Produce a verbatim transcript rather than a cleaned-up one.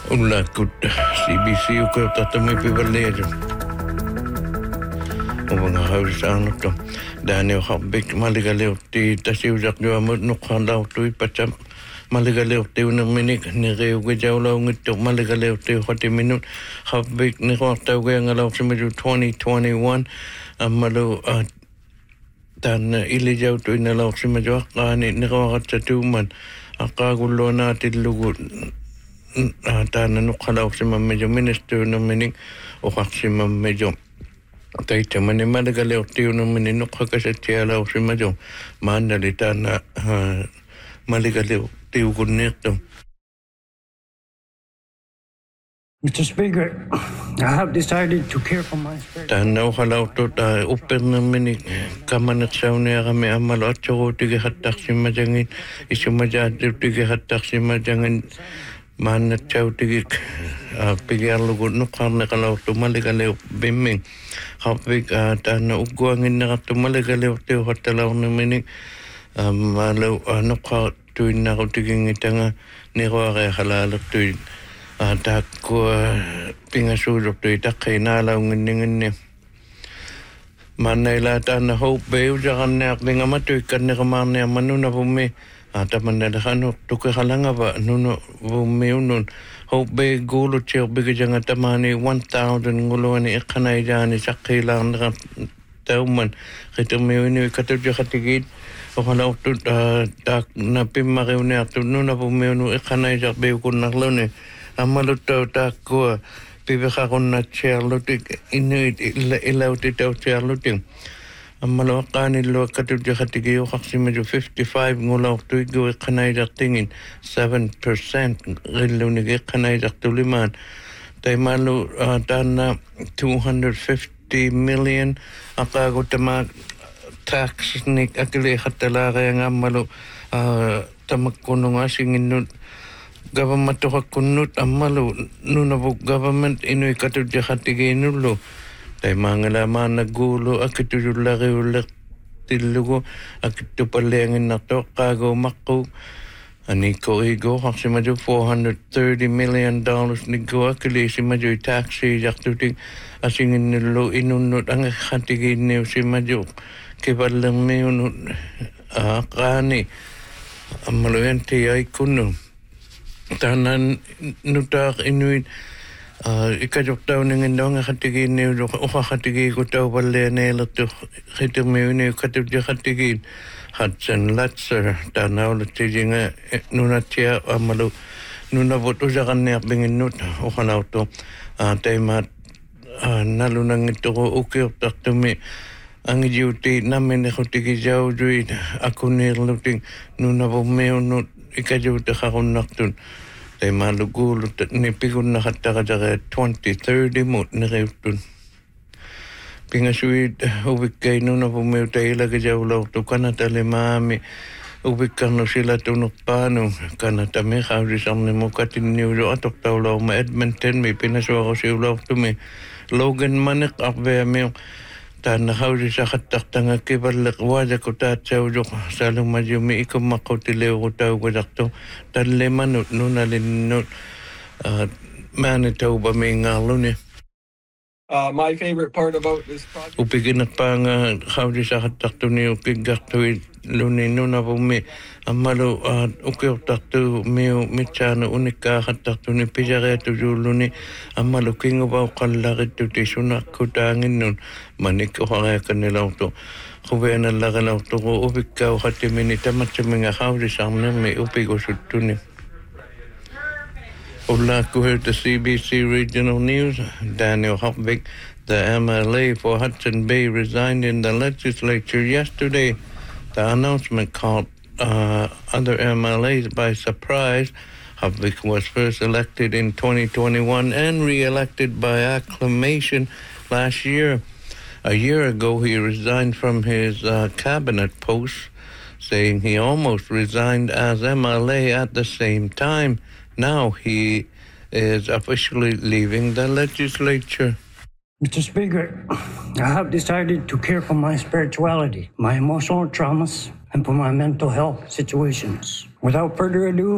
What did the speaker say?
Ulla kut C B C uko tatami pivalejo. Uwanga haus anoto. Daniel Hobbik maligaleo ti tasiujak jo amut nukhandau tui pacham. Maligaleo ti unaminik ni reu gejaulau ngito maligaleo ti hoti minut. Hobbik ni rota ugengalau simidu twenty twenty-one. Amalu tan ilijau tu inalau simidu akani ni rata tuman. Akagulo natin lugut. Tana nukalaw si Mamejo Minister na mining o kaksi Mamejo. Tay tamani malagalaw tiyo na mining nukakasatiyalaw si Majo. Mandalita na maligalaw tiyo kunito. Mister Speaker, I have decided to care for my spirit. Tanaw kalaw to ta uper na mining kamanat saw niya kami amalo at sako tiga hatak si Majangin. Isumadyatir tiga hatak si Majangin. Mana chau tigik pigar lugut no karna kalau tu maligaleo bimming hapik tana uguangin na tu maligaleo teo hotelau na minik malau no ka tu na ko tiging itanga ni ko re halal tu ta ko pingasudok tu ta kaina lau ngin ngin manela tana hope beu jangan nak dengan matu kan ne kamane manuna bumi Ata mandadahano tuke halanga ba nuno bumiunun hope gulu cheo bigajanga tamani one thousand nguloni ikanay jani sakilang na tauman kito miuni katuja katigid o hala utu tak na pimakiuni atu nuna bumiunu ikanay jak beukun naklone amaluto tak ko pibakakon na charlotik inuit ilauti tau charloting Amalo kani lo katuja katigi o kaksimejo fifty-five ngulaw tuigo ikanay jak tingin seven percent riluni ikanay jak tuliman tay malu dana two hundred fifty million akago tama tax ni akili hatalaga yang amalo tamakkunong asingin nun government to kunut amalo nunabuk government inu katuja katigi nulo Tay mga laman na gulo akitu lagi ulit tilugo akitu palengin na to kago mako ani ko igo kasi madyo four hundred thirty million dollars ni go akili si madyo taxi jaktu ting asingin nilo inunod ang katigin niyo si madyo kibalang mayunod akani amaluyan tiyay kuno tanan nutak inuit Uh, ikajok tau ningin daw nga katigin niyo uka katigin ko tau pala nila to kito miyo niyo katibja katigin Hudson Latzer tanaw latigi nga nuna tiya amalu nuna boto sa kanya bingin nut uka na to uh, tayo mat uh, nalunang ito ko ukiyok taktumi ang duty namin ako tigi jaw duit ako niluting nuna po miyo nut ikajok ta kakunaktun Tay malugulo ni pigun na kataka twenty thirty mo ni reutun. Pingasuid ubik kay nuna pumiyo tayo lagi jawlaw to kanata limami ubik kano sila tunok pano kanata me kawri sam ni mo katin niyo atok tawlaw ma Edmonton may pinaswa ko siulaw to me Logan Manik akbaya me Tana kawri sa kataktanga kibalak wada ko tatsaw jok salong madyo mi ikom makotileo ko tao ko dakto tan lemanut nuna linut Manitoba may ngalo ni Uh, my favorite part about this project upigin at pa nga kawri sa katakto ni upigakto luni nuna po mi amalo at ukiyo takto miyo michano unika katakto ni pijareto juluni amalo kingo ba kalakit to tisuna kutangin nun manik o kaya kanilaw to kuwe na lakalaw to ko upikaw katiminita matsaming kawri sa amna may upigo suto ni Ola ko heard the C B C Regional News. Daniel Hobbik, the M L A for Hudson Bay, resigned in the legislature yesterday. The announcement caught uh, other M L As by surprise. Hobbik was first elected in twenty twenty-one and re-elected by acclamation last year. A year ago, he resigned from his uh, cabinet post, saying he almost resigned as M L A at the same time. Now he is officially leaving the legislature. Mister Speaker, I have decided to care for my spirituality, my emotional traumas, and for my mental health situations. Without further ado,